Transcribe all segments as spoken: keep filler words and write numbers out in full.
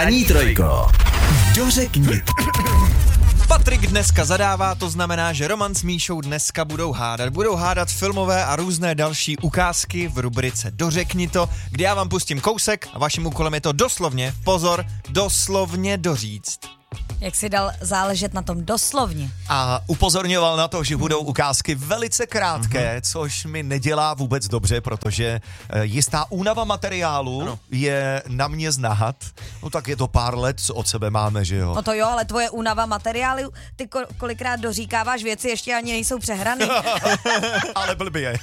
Ranní trojko. Dořekni. Patrik dneska zadává, to znamená, že Roman s Míšou dneska budou hádat. Budou hádat filmové a různé další ukázky v rubrice Dořekni to, kde já vám pustím kousek a vaším úkolem je to doslovně, pozor, doslovně doříct. Jak si dal záležet na tom doslovně. A upozorňoval na to, že budou ukázky velice krátké, mm-hmm. což mi nedělá vůbec dobře, protože jistá únava materiálu ano. je na mě znát. No tak je to pár let, co od sebe máme, že jo? No to jo, ale tvoje únava materiálu, ty ko- kolikrát doříkáváš věci, ještě ani nejsou přehraný. Ale blbě.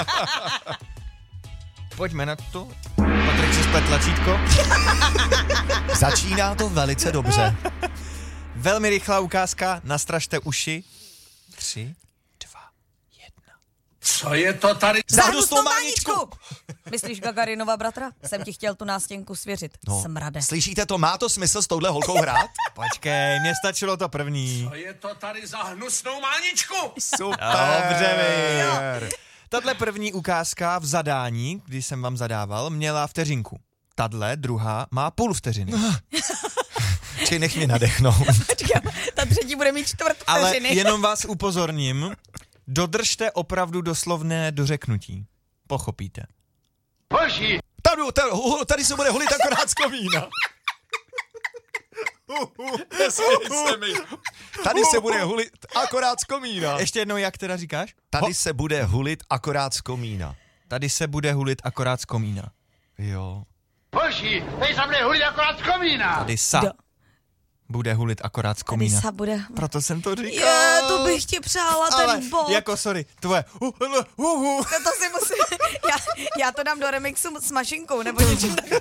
Pojďme na to. Patrik si splet tlačítko. Začíná to velice dobře. Velmi rychlá ukázka, nastražte uši. Tři, dva, jedna. Co je to tady? Za hnusnou máničku! Myslíš Gagarinova bratra? Jsem ti chtěl tu nástěnku svěřit. No, Smrade. Slyšíte to? Má to smysl s touhle holkou hrát? Počkej, mně stačilo to první. Co je to tady za hnusnou máničku? Super. Dobře, Vír. Tahle první ukázka v zadání, když jsem vám zadával, měla vteřinku. Tadle druhá má půl vteřiny. Či nech mě nadechnout. Počkej, ta třetí bude mít čtvrt Ale vteřiny. jenom vás upozorním, dodržte opravdu doslovné dořeknutí. Pochopíte. Boží! Tady, tady, tady se bude hulit akorát z komína. Tady se bude hulit akorát z komína. Ještě jednou, jak teda říkáš? Tady se bude hulit akorát z komína. Tady se bude hulit akorát z komína. Jo. Boží! Tady se bude hulit akorát z komína! Tady sa Do. bude hulit akorát z Tady komína. sa bude... Proto jsem to říkal. Je, to bych ti přála, ten Ale bod. jako sorry, tvoje. Uh, uh, uh, uh. To, to si musím... Já, já to dám do remixu s mašinkou, nebo něčím takovým.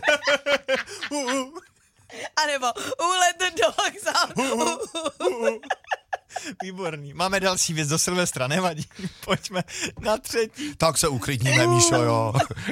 A nebo ulet do vokzálu. Výborný. Máme další věc do Silvestra, nevadí. Pojďme na třetí. Tak se uklidníme, Míšo, jo.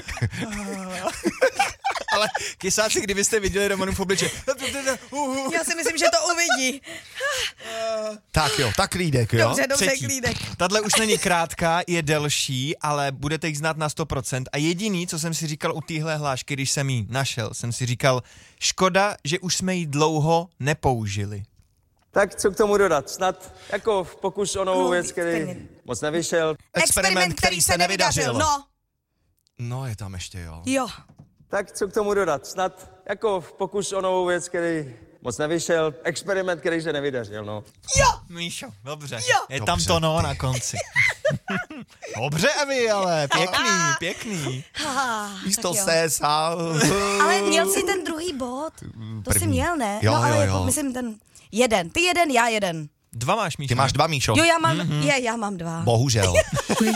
Ale kysáci, kdybyste viděli Romanův obličej. Já si myslím, že to uvidí. Tak jo, tak klídek, jo. Dobře, dobře, Třetí. klídek. Tahle už není krátká, je delší, ale budete jich znát na sto procent. A jediný, co jsem si říkal u téhle hlášky, když jsem ji našel, jsem si říkal, škoda, že už jsme ji dlouho nepoužili. Tak co k tomu dodat? Snad jako pokus o novou No, věc, který ten- moc nevyšel. Experiment, který se nevydařil. No, No, je tam ještě, jo. jo. Tak co k tomu dodat? Snad jako pokus o novou věc, který moc nevyšel. Experiment, který se nevydařil, no. Míšo, dobře. Jo. Je Dobře, tam to no ty. na konci. Dobře, Evi, ale pěkný, pěkný. Ah, Místo tak jo. sesa. Ale měl jsi ten druhý bod. To jsi První. měl, ne? Jo, no, ale jo, jako, jo. myslím ten jeden. Ty jeden, já jeden. Dva máš, Míšo. Ty máš dva, Míšo. Jo, já mám, mm-hmm. je, já mám dva. Bohužel.